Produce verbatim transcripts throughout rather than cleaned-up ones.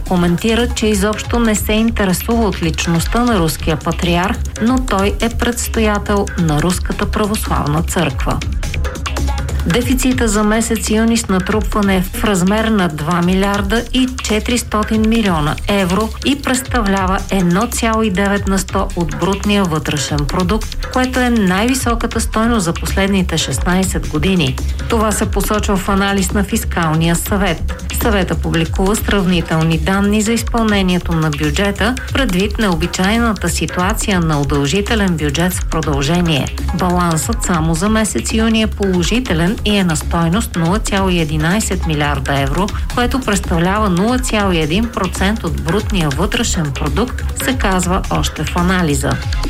коментира, че изобщо не се интересува от личността на руския патриарх, но той е предстоятел на Руската православна църква. Дефицита за месец юни с натрупване е в размер на два милиарда и четиристотин милиона евро и представлява едно цяло и девет на сто от брутния вътрешен продукт, което е най-високата стойност за последните шестнайсет години. Това се посочва в анализ на Фискалния съвет. Съвета публикува сравнителни данни за изпълнението на бюджета, предвид необичайната ситуация на удължителен бюджет с продължение. Балансът само за месец юни е положителен и е на стойност нула цяло и единайсет милиарда евро, което представлява нула цяло и един процент от брутния вътрешен продукт, се казва още в анализа.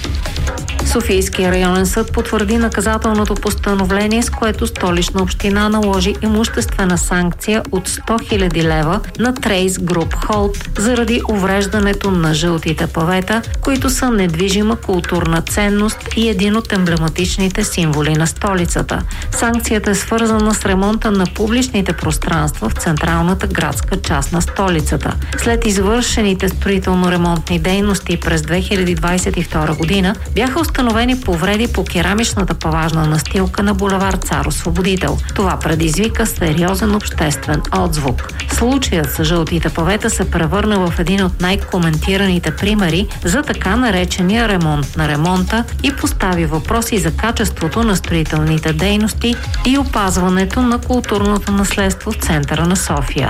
Софийския районен съд потвърди наказателното постановление, с което Столична община наложи имуществена санкция от сто хиляди лева на Trace Group Hold заради увреждането на жълтите павета, които са недвижима културна ценност и един от емблематичните символи на столицата. Санкцията е свързана с ремонта на публичните пространства в централната градска част на столицата. След извършените строително-ремонтни дейности през две хиляди двайсет и втора година бяха установени повреди по керамичната паважна настилка на булевард Цар Освободител. Това предизвика сериозен обществен отзвук. Случаят с жълтите павета се превърна в един от най-коментираните примери за така наречения ремонт на ремонта и постави въпроси за качеството на строителните дейности и опазването на културното наследство в центъра на София.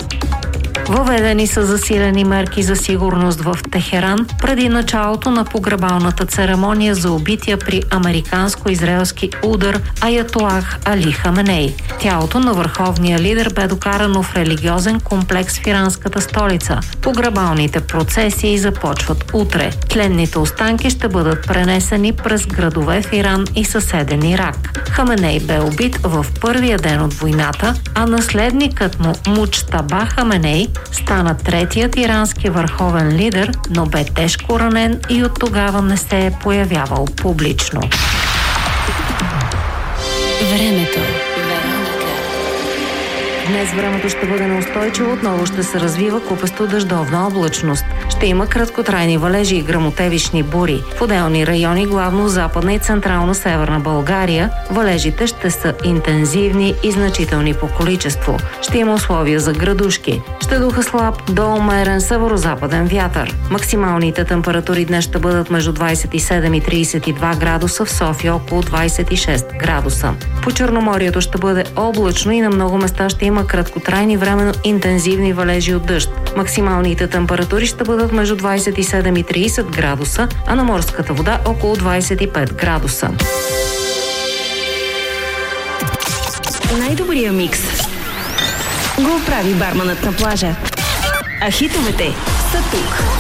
Въведени са засилени мерки за сигурност в Техеран преди началото на погребалната церемония за убития при американско-израелски удар аятолах Али Хаменей. Тялото на върховния лидер бе докарано в религиозен комплекс в иранската столица. Погребалните процесии започват утре. Тленните останки ще бъдат пренесени през градове в Иран и съседен Ирак. Хаменей бе убит в първия ден от войната, а наследникът му Муджтаба Хаменей стана третият ирански върховен лидер, но бе тежко ранен и от тогава не се е появявал публично. Времето. Днес времето ще бъде неустойчиво, отново ще се развива купесто дъждовна облачност. Ще има краткотрайни валежи и гръмотевични бури. В отделни райони, главно западна и централна северна България, валежите ще са интензивни и значителни по количество. Ще има условия за градушки. Ще духа слаб до умерен северозападен вятър. Максималните температури днес ще бъдат между двайсет и седем и трийсет и два градуса, в София около двайсет и шест градуса. По Черноморието ще бъде облачно и на много места ще има краткотрайни временно интензивни валежи от дъжд. Максималните температури ще бъдат между двайсет и седем и трийсет градуса, а на морската вода около двайсет и пет градуса. Най-добрия микс го прави барманът на плажа. А хитовете са тук.